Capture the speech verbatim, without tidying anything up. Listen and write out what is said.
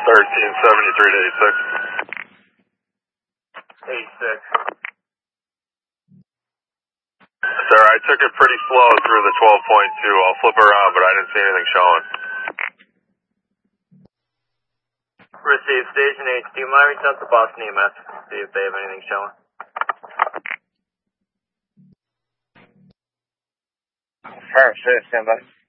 thirteen seventy-three to eighty-six. eighty-six. Sir, I took it pretty slow through the twelve point two. I'll flip around, but I didn't see anything showing. Received Station H. Do you mind reaching out to Boston E M S? See if they have anything showing. First, stand by.